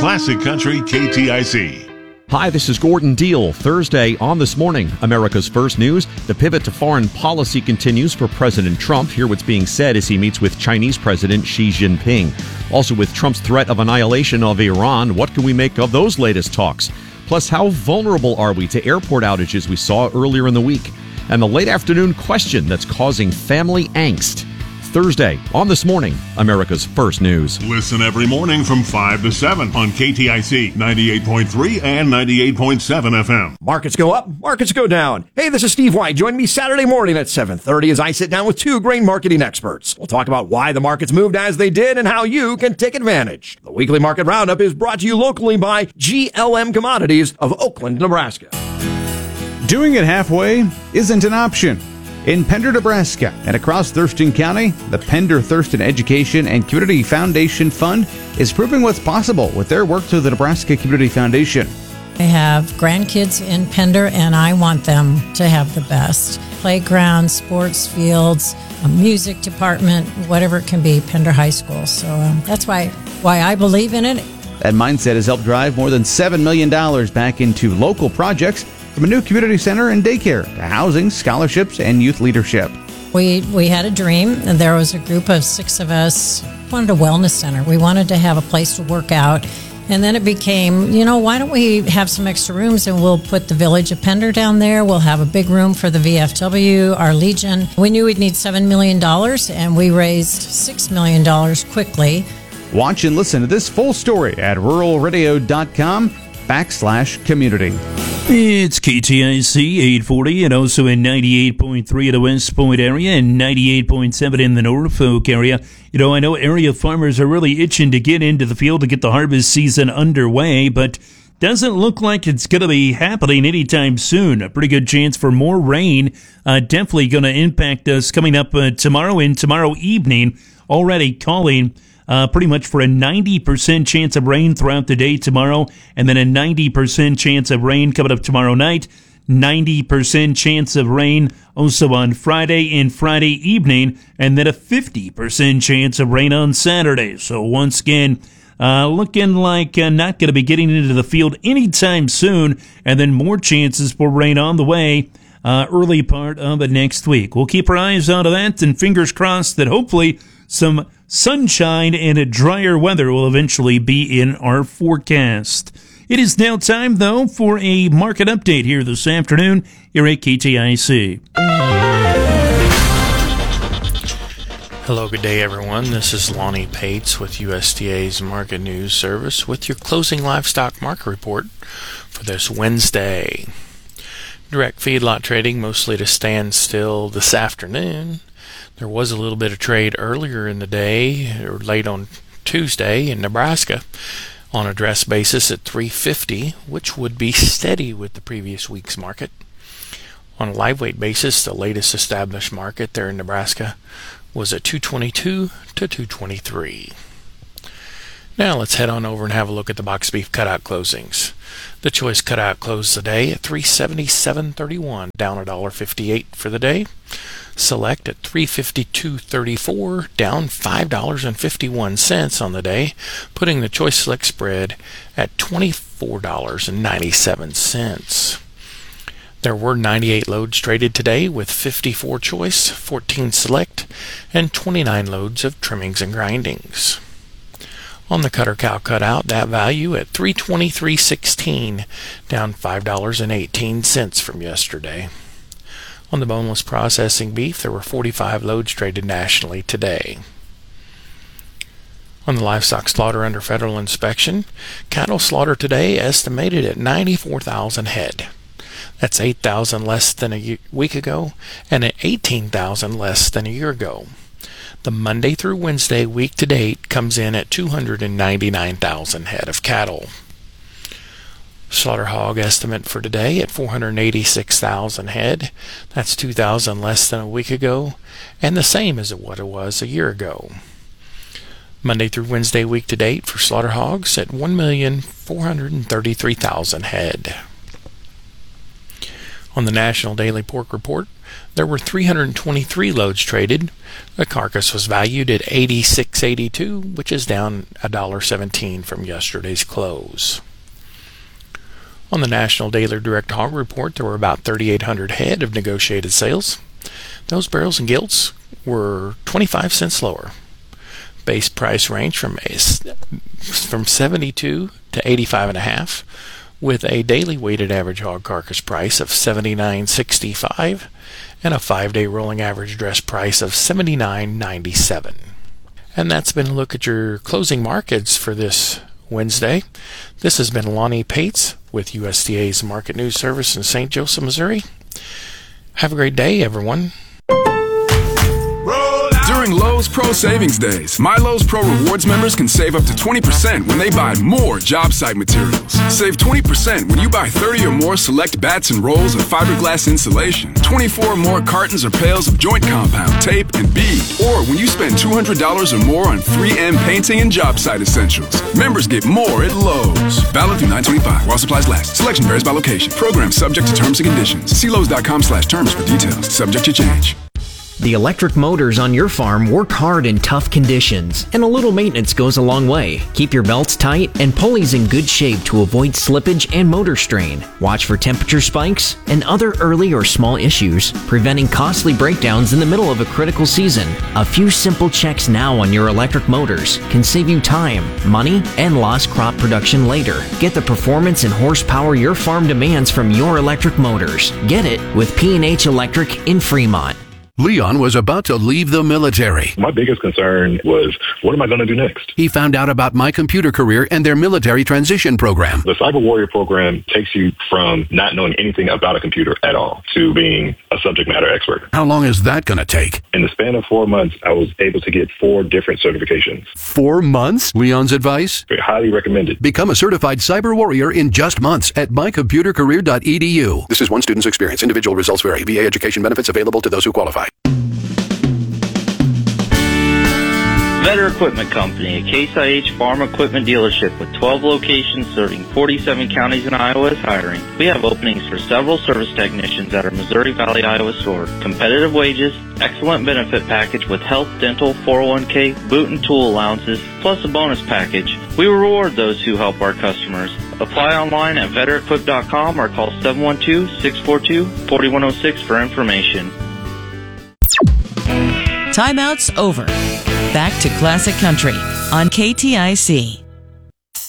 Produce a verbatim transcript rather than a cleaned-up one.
Classic Country K T I C. Hi, this is Gordon Deal. Thursday on This Morning, America's First News. The pivot to foreign policy continues for President Trump. Hear what's being said as he meets with Chinese President Xi Jinping. Also, with Trump's threat of annihilation of Iran, what can we make of those latest talks? Plus, how vulnerable are we to airport outages we saw earlier in the week? And the late afternoon question that's causing family angst. Thursday on This Morning, America's First News. Listen every morning from five to seven on K T I C ninety-eight point three and ninety-eight point seven F M. Markets go up, markets go down. Hey, this is Steve White. Join me Saturday morning at seven thirty as I sit down with two grain marketing experts. We'll talk about why the markets moved as they did and how you can take advantage. The weekly market roundup is brought to you locally by G L M Commodities of Oakland, Nebraska. Doing it halfway isn't an option. In Pender, Nebraska, and across Thurston County, the Pender Thurston Education and Community Foundation Fund is proving what's possible with their work through the Nebraska Community Foundation. I have grandkids in Pender, and I want them to have the best. Playgrounds, sports fields, a music department, whatever it can be, Pender High School. So um, that's why, why I believe in it. That mindset has helped drive more than seven million dollars back into local projects, from a new community center and daycare to housing, scholarships, and youth leadership. We we had a dream, and there was a group of six of us wanted a wellness center. We wanted to have a place to work out. And then it became, you know, why don't we have some extra rooms and we'll put the Village of Pender down there. We'll have a big room for the V F W, our Legion. We knew we'd need seven million dollars, and we raised six million dollars quickly. Watch and listen to this full story at ruralradio.com backslash community. It's K T I C eight forty and also in ninety-eight point three in the West Point area and ninety-eight point seven in the Norfolk area. You know, I know area farmers are really itching to get into the field to get the harvest season underway, but doesn't look like it's going to be happening anytime soon. A pretty good chance for more rain. Uh, definitely going to impact us coming up uh, tomorrow and tomorrow evening. Already calling Uh, pretty much for a ninety percent chance of rain throughout the day tomorrow, and then a ninety percent chance of rain coming up tomorrow night, ninety percent chance of rain also on Friday and Friday evening, and then a fifty percent chance of rain on Saturday. So once again, uh, looking like uh, not going to be getting into the field anytime soon, and then more chances for rain on the way uh, early part of the next week. We'll keep our eyes out of that, and fingers crossed that hopefully some sunshine and a drier weather will eventually be in our forecast. It is now time, though, for a market update here this afternoon here at K T I C. Hello, good day, everyone. This is Lonnie Pates with U S D A's Market News Service with your closing livestock market report for this Wednesday. Direct feedlot trading mostly to stand still this afternoon. There was a little bit of trade earlier in the day, or late on Tuesday in Nebraska, on a dress basis at three fifty, which would be steady with the previous week's market. On a live weight basis, the latest established market there in Nebraska was at two twenty-two to two twenty-three. Now let's head on over and have a look at the box beef cutout closings. The choice cutout closed the day at three seventy-seven thirty-one, down one dollar fifty-eight for the day. Select at three fifty-two thirty-four, down five dollars and fifty-one cents on the day, putting the choice select spread at twenty-four dollars and ninety-seven cents. There were ninety-eight loads traded today, with fifty-four choice, fourteen select, and twenty-nine loads of trimmings and grindings. On the cutter cow cutout, that value at three twenty-three sixteen, down five dollars and eighteen cents from yesterday. On the boneless processing beef, there were forty-five loads traded nationally today. On the livestock slaughter under federal inspection, cattle slaughter today estimated at ninety-four thousand head. That's eight thousand less than a week ago and at eighteen thousand less than a year ago. The Monday through Wednesday week to date comes in at two hundred ninety-nine thousand head of cattle. Slaughter hog estimate for today at four hundred eighty-six thousand head. That's two thousand less than a week ago, and the same as what it was a year ago. Monday through Wednesday week to date for slaughter hogs at one million four hundred thirty-three thousand head. On the National Daily Pork Report, There were three hundred twenty-three loads traded. The carcass was valued at eighty-six eighty-two, which is down one dollar seventeen from yesterday's close. On the National Daily Direct Hog Report, there were about thirty-eight hundred head of negotiated sales. Those barrels and gilts were twenty-five cents lower. Base price range from from seventy-two to eighty-five and a half, with a daily weighted average hog carcass price of seventy-nine sixty-five and a five-day rolling average dress price of seventy-nine ninety-seven. And that's been a look at your closing markets for this Wednesday. This has been Lonnie Pates with U S D A's Market News Service in Saint Joseph, Missouri. Have a great day, everyone. During Lowe's Pro Savings Days, My Lowe's Pro Rewards members can save up to twenty percent when they buy more job site materials. Save twenty percent when you buy thirty or more select bats and rolls of fiberglass insulation, twenty-four or more cartons or pails of joint compound, tape, and bead, or when you spend two hundred dollars or more on three M painting and job site essentials. Members get more at Lowe's. Valid through nine twenty-five while supplies last. Selection varies by location. Program subject to terms and conditions. See Lowe's.com slash terms for details. Subject to change. The electric motors on your farm work hard in tough conditions, and a little maintenance goes a long way. Keep your belts tight and pulleys in good shape to avoid slippage and motor strain. Watch for temperature spikes and other early or small issues, preventing costly breakdowns in the middle of a critical season. A few simple checks now on your electric motors can save you time, money, and lost crop production later. Get the performance and horsepower your farm demands from your electric motors. Get it with P and H Electric in Fremont. Leon was about to leave the military. My biggest concern was, what am I going to do next? He found out about My Computer Career and their military transition program. The Cyber Warrior program takes you from not knowing anything about a computer at all to being a subject matter expert. How long is that going to take? In the span of four months, I was able to get four different certifications. Four months? Leon's advice? Highly recommended. Become a certified Cyber Warrior in just months at my computer career dot e d u. This is one student's experience. Individual results vary. V A education benefits available to those who qualify. Vetter Equipment Company, a Case I H farm equipment dealership with twelve locations serving forty-seven counties in Iowa, is hiring. We have openings for several service technicians at our Missouri Valley, Iowa store. Competitive wages, excellent benefit package with health, dental, four oh one k, boot and tool allowances, plus a bonus package. We reward those who help our customers. Apply online at vetter equip dot com or call seven one two, six four two, four one zero six for information. Timeout's over. Back to Classic Country on K T I C.